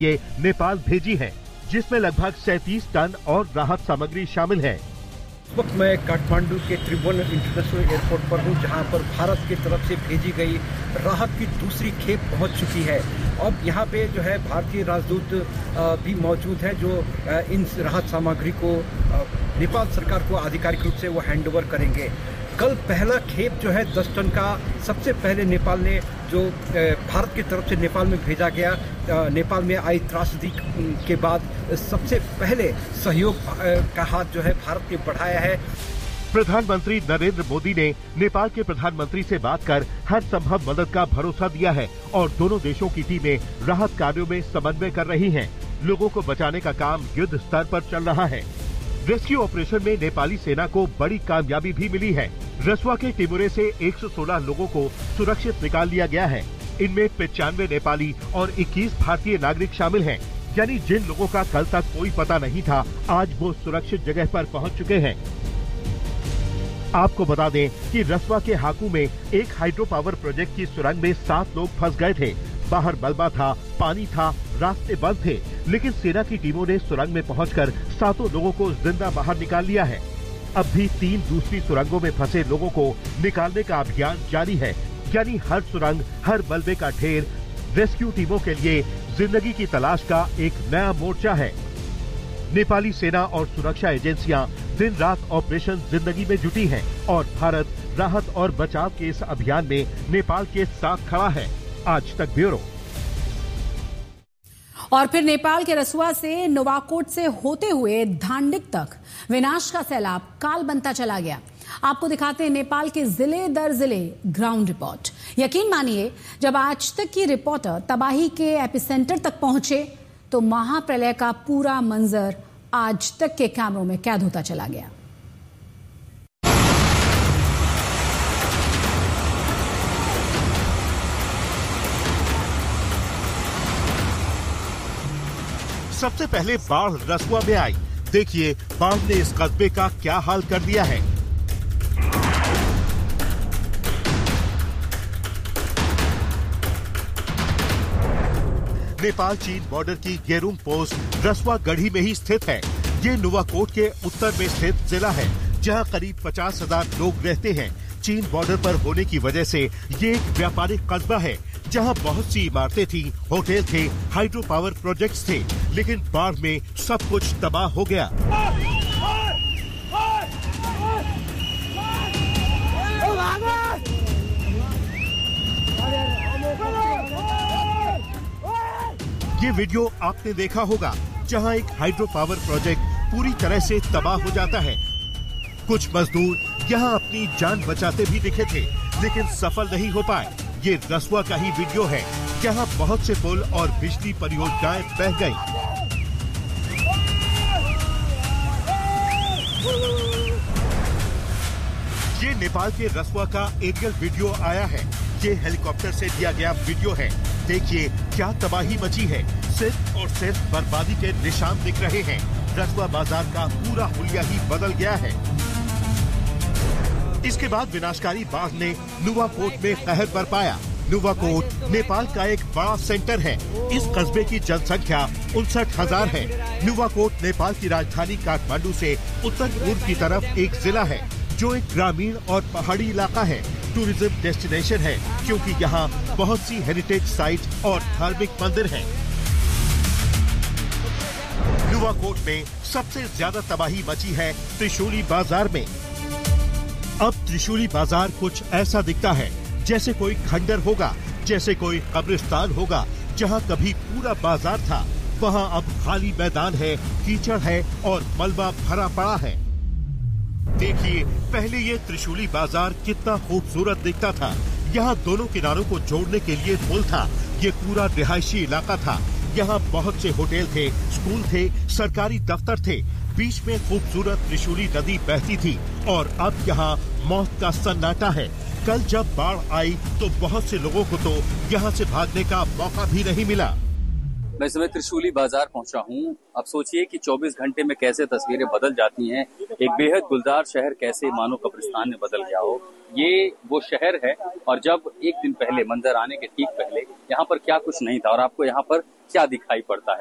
ये नेपाल भेजी है, जिसमें लगभग 37 टन और राहत सामग्री शामिल है। इस वक्त मैं काठमांडू के त्रिभुवन इंटरनेशनल एयरपोर्ट पर हूँ, जहाँ पर भारत की तरफ से भेजी गई राहत की दूसरी खेप पहुँच चुकी है। अब यहाँ पे जो है भारतीय राजदूत भी मौजूद है, जो इन राहत सामग्री को नेपाल सरकार को आधिकारिक रूप से वो हैंडओवर करेंगे। कल पहला खेप जो है 10 टन का सबसे पहले नेपाल ने जो भारत की तरफ से नेपाल में भेजा गया, नेपाल में आई त्रासदी के बाद सबसे पहले सहयोग का हाथ जो है भारत ने बढ़ाया है। प्रधानमंत्री नरेंद्र मोदी ने नेपाल के प्रधानमंत्री से बात कर हर संभव मदद का भरोसा दिया है और दोनों देशों की टीमें राहत कार्यों में समन्वय कर रही हैं। लोगों को बचाने का काम युद्ध स्तर पर चल रहा है। रेस्क्यू ऑपरेशन में नेपाली सेना को बड़ी कामयाबी भी मिली है। रसुआ के टिमुरे से 116 लोगों को सुरक्षित निकाल लिया गया है। इनमें 95 नेपाली और 21 भारतीय नागरिक शामिल हैं। यानी जिन लोगों का कल तक कोई पता नहीं था, आज वो सुरक्षित जगह पर पहुंच चुके हैं। आपको बता दें कि रसुआ के हाकू में एक हाइड्रो पावर प्रोजेक्ट की सुरंग में 7 लोग फंस गए थे। बाहर मलबा था, पानी था, रास्ते बंद थे, लेकिन सेना की टीमों ने सुरंग में पहुंचकर 7 लोगों को जिंदा बाहर निकाल लिया है। अब भी 3 दूसरी सुरंगों में फंसे लोगों को निकालने का अभियान जारी है। यानी हर सुरंग, हर मलबे का ढेर रेस्क्यू टीमों के लिए जिंदगी की तलाश का एक नया मोर्चा है। नेपाली सेना और सुरक्षा एजेंसियां दिन रात ऑपरेशन जिंदगी में जुटी हैं और भारत राहत और बचाव के इस अभियान में नेपाल के साथ खड़ा है। आज तक ब्यूरो। और फिर नेपाल के रसुआ से नोवाकोट से होते हुए धांडिक तक विनाश का सैलाब काल बनता चला गया। आपको दिखाते हैं नेपाल के जिले दर जिले ग्राउंड रिपोर्ट। यकीन मानिए, जब आज तक की रिपोर्टर तबाही के एपिसेंटर तक पहुंचे तो महाप्रलय का पूरा मंजर आज तक के कैमरों में कैद होता चला गया। सबसे पहले बाढ़ रसुआ में आई। देखिए बाढ़ ने इस कस्बे का क्या हाल कर दिया है। नेपाल चीन बॉर्डर की गेरुंग पोस्ट रसुआ गढ़ी में ही स्थित है। ये नुवाकोट के उत्तर में स्थित जिला है, जहां करीब 50,000 लोग रहते हैं। चीन बॉर्डर पर होने की वजह से ये एक व्यापारिक कस्बा है, जहां बहुत सी इमारतें थी, होटल थे, हाइड्रो पावर प्रोजेक्ट्स थे, लेकिन बाढ़ में सब कुछ तबाह हो गया। ये वीडियो आपने देखा होगा, जहां एक हाइड्रो पावर प्रोजेक्ट पूरी तरह से तबाह हो जाता है। कुछ मजदूर यहां अपनी जान बचाते भी दिखे थे, लेकिन सफल नहीं हो पाए। ये रसुआ का ही वीडियो है, जहां बहुत से पुल और बिजली परियोजनाएं बह गईं। ये नेपाल के रसुआ का एरियल वीडियो आया है। ये हेलीकॉप्टर से दिया गया वीडियो है। देखिए क्या तबाही मची है। सिर्फ और सिर्फ बर्बादी के निशान दिख रहे हैं। रसुआ बाजार का पूरा हुलिया ही बदल गया है। इसके बाद विनाशकारी बाढ़ ने नुवाकोट में कहर बरपाया। नुवाकोट नेपाल का एक बड़ा सेंटर है। इस कस्बे की जनसंख्या 59,000 है। नुवाकोट नेपाल की राजधानी काठमांडू से उत्तर पूर्व की तरफ एक जिला है, जो एक ग्रामीण और पहाड़ी इलाका है। टूरिज्म डेस्टिनेशन है, क्योंकि यहाँ बहुत सी हेरिटेज साइट और धार्मिक मंदिर हैं। नुवाकोट में सबसे ज्यादा तबाही मची है त्रिशूली बाजार में। अब त्रिशूली बाजार कुछ ऐसा दिखता है जैसे कोई खंडर होगा, जैसे कोई कब्रिस्तान होगा। जहाँ कभी पूरा बाजार था, वहाँ अब खाली मैदान है, कीचड़ है और मलबा भरा पड़ा है। देखिए पहले ये त्रिशूली बाजार कितना खूबसूरत दिखता था। यहाँ दोनों किनारों को जोड़ने के लिए पुल था। ये पूरा रिहायशी इलाका था। यहाँ बहुत से होटल थे, स्कूल थे, सरकारी दफ्तर थे। बीच में खूबसूरत त्रिशूली नदी बहती थी और अब यहाँ मौत का सन्नाटा है। कल जब बाढ़ आई तो बहुत से लोगों को तो यहाँ से भागने का मौका भी नहीं मिला। मैं इस समय त्रिशूली बाजार पहुंचा हूं। अब सोचिए कि 24 घंटे में कैसे तस्वीरें बदल जाती हैं। एक बेहद गुलजार शहर कैसे मानो कब्रिस्तान में बदल गया हो। ये वो शहर है और जब एक दिन पहले मंजर आने के ठीक पहले यहाँ पर क्या कुछ नहीं था और आपको यहाँ पर क्या दिखाई पड़ता है।